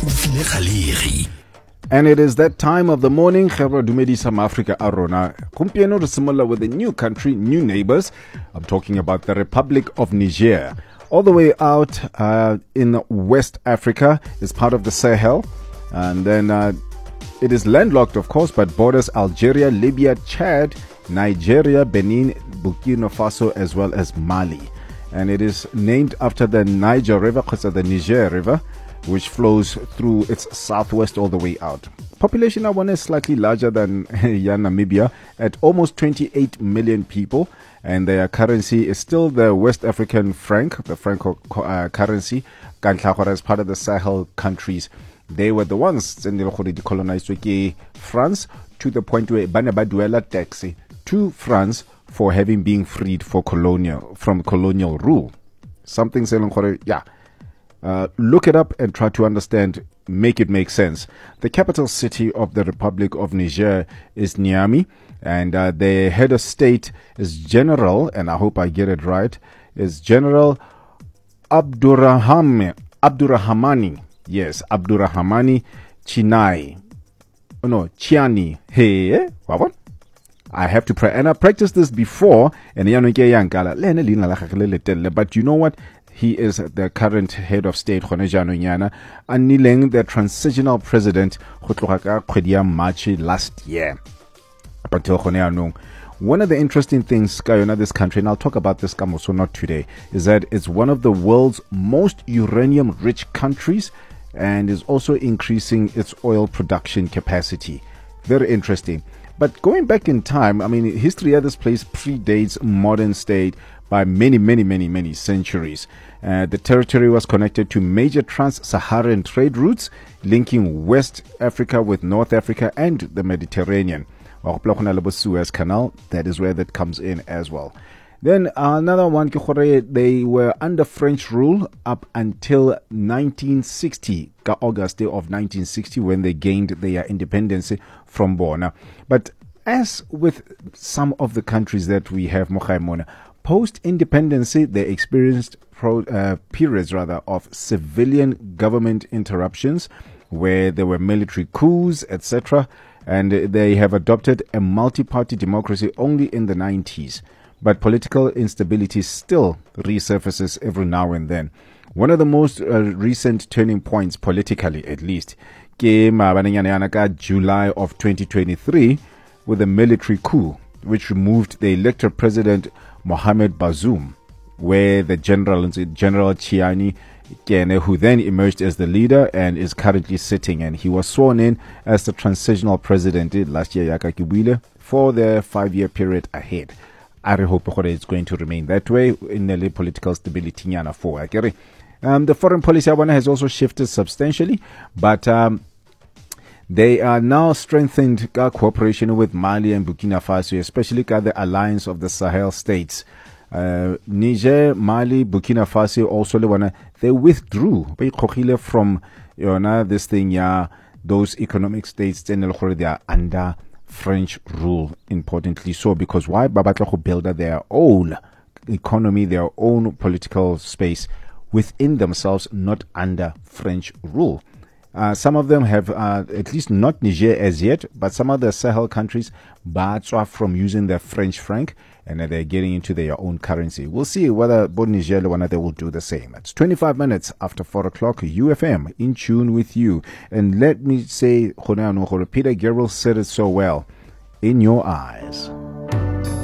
And it is that time of the morning. Khebra Dumedi South Africa Arona. Kumpieno to similar with a new country, new neighbors. I'm talking about the Republic of Niger. All the way out in West Africa is part of the Sahel. And then it is landlocked, of course, but borders Algeria, Libya, Chad, Nigeria, Benin, Burkina Faso, as well as Mali. And it is named after the Niger River, the Niger River, which flows through its southwest all the way out. Population, I want, is slightly larger than Namibia at almost 28 million people, and their currency is still the West African franc, the Franco currency, as part of the Sahel countries. They were the ones in the colonized France to the point where Banabaduela taxi to France for having been freed from colonial rule. Something saying, yeah. Look it up and try to understand, make it make sense. The capital city of the Republic of Niger is Niamey, and the head of state is General, and I hope I get it right, is General Abdurrahmani. Yes, Abdurrahmani Chiani. Hey, what? I have to pray, and I practiced this before, and but you know what? He is the current head of state, Anileng, the transitional president, March last year. One of the interesting things, this country, and I'll talk about this also not today, is that it's one of the world's most uranium-rich countries and is also increasing its oil production capacity. Very interesting. But going back in time, I mean, history of this place predates modern state by many centuries. The territory was connected to major trans-Saharan trade routes linking West Africa with North Africa and the Mediterranean. Suez Canal, that is where that comes in as well. Then another one, they were under French rule up until 1960, August of 1960, when they gained their independence from Bona. But as with some of the countries that we have, post-independence, they experienced periods of civilian government interruptions where there were military coups, etc. And they have adopted a multi-party democracy only in the 90s. But political instability still resurfaces every now and then. One of the most recent turning points, politically at least, came July of 2023 with a military coup which removed the elected president Mohamed Bazoum, where the General Chiani, who then emerged as the leader and is currently sitting, and he was sworn in as the transitional president last year for the 5-year period ahead. I hope it's going to remain that way in the political stability. The foreign policy has also shifted substantially, but they are now strengthened cooperation with Mali and Burkina Faso, especially the alliance of the Sahel states. Niger, Mali, Burkina Faso also they withdrew from this thing, those economic states they are under French rule, importantly so, because why? Babatla build their own economy, their own political space within themselves, not under French rule. Some of them have, at least not Niger as yet, but some of the Sahel countries are from using the French franc, and they're getting into their own currency. We'll see whether both Niger and they will do the same. It's 25 minutes after 4 o'clock, UFM, in tune with you. And let me say, Peter Gabriel said it so well, in your eyes.